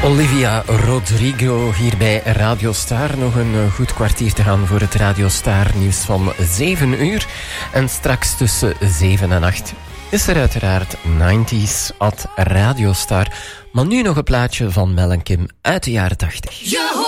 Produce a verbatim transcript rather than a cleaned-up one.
Olivia Rodrigo hier bij Radio Star. Nog een goed kwartier te gaan voor het Radio Star nieuws van zeven uur. En straks tussen zeven en acht is er uiteraard nineties at Radio Star. Maar nu nog een plaatje van Mel en Kim uit de jaren tachtig.